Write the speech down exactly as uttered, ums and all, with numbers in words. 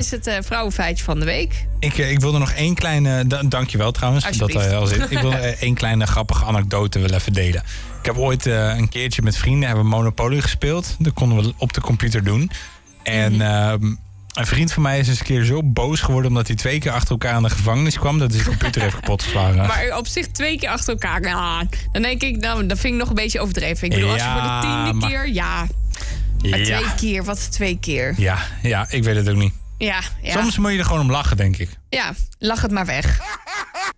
is het uh, vrouwenfeitje van de week. Ik, ik wilde nog één kleine... D- dankjewel trouwens, dat hij al zit. Ik wil uh, één kleine grappige anekdote wel even delen. Ik heb ooit uh, een keertje met vrienden hebben we Monopoly gespeeld. Dat konden we op de computer doen. En mm-hmm. uh, een vriend van mij is eens een keer zo boos geworden... omdat hij twee keer achter elkaar aan de gevangenis kwam... dat hij zijn computer heeft kapotgeslagen. Maar op zich twee keer achter elkaar... Ja, dan denk ik, nou, dat vind ik nog een beetje overdreven. Ik bedoel, ja, als je voor de tiende maar... keer... Ja, maar ja. twee keer, wat is twee keer? Ja, ja, ik weet het ook niet. Ja, ja. Soms moet je er gewoon om lachen, denk ik. Ja, lach het maar weg.